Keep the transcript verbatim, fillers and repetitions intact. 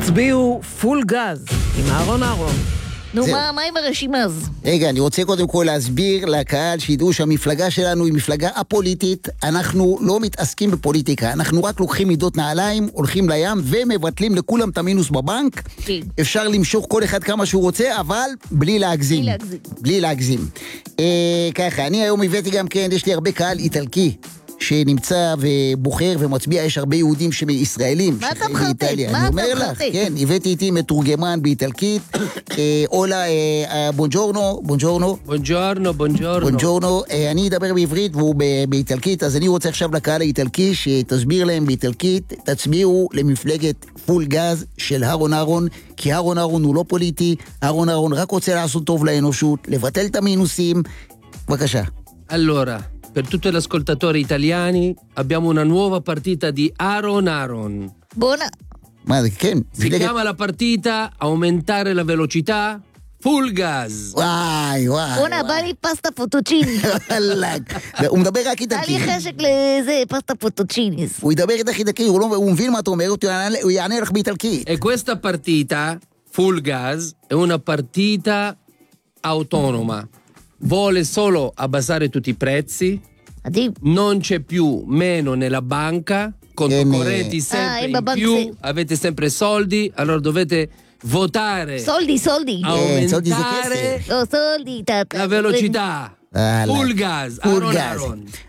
תצביעו פול גז עם אהרון אהרון. נו, מה, מה עם הרשימה הזו? רגע, אני רוצה קודם כל להסביר לקהל שידעו שהמפלגה שלנו היא מפלגה הפוליטית. אנחנו לא מתעסקים בפוליטיקה, אנחנו רק לוקחים מידות נעליים, הולכים לים ומבטלים לכולם את המינוס בבנק. כן. אפשר למשוך כל אחד כמה שהוא רוצה, אבל בלי להגזים. בלי להגזים. בלי להגזים. אה, ככה, אני היום הבאתי גם כן, יש לי הרבה קהל איטלקי שנמצא ובוחר ומצביע, יש הרבה יהודים ישראלים. מה אתה מחרטט? אני מה אומר אתה לך, מחרטט? כן, הבאתי איתי מתורגמן באיטלקית, אה, אולה, אה, בונג'ורנו, בונג'ורנו, בונג'ורנו, בונג'ורנו. בונג'ורנו, אה, אני אדבר בעברית והוא ב- באיטלקית, אז אני רוצה עכשיו לקהל האיטלקי שתסביר להם באיטלקית, תצביעו למפלגת פול גז של אהרון אהרון, כי אהרון אהרון הוא לא פוליטי, אהרון אהרון רק רוצה לעשות טוב לאנושות, לבטל את המינוסים, בבקשה. Allora, per tutti gli ascoltatori italiani abbiamo una nuova partita di Aaron Aaron. בוא נ... מה זה, כן? Si chiama la partita aumentare la velocità full gas. וואי, וואי. בוא נ... בא לי פסטה פוטוצ'יני. וואלק. הוא מדבר רק בא איטלקי. לי חשק לזה, פסטה פוטוצ'יניס. הוא ידבר איתך איטלקי, הוא לא- הוא מבין מה אתה אומר, הוא יענה- הוא יענה לך באיטלקי. E questa partita full gas è una partita autonoma. Vuole solo abbassare tutti i prezzi, מדהים. non c'è più meno nella banca, conto Bene. correnti Ah, sempre in in banca più, sì. avete sempre soldi, allora dovete votare, סולדי, סולדי. Eh, soldi זה aumentare כסף. לא, סולדי. ת- la velocità. וואלק. Full gas, פול Aaron גז. Aaron.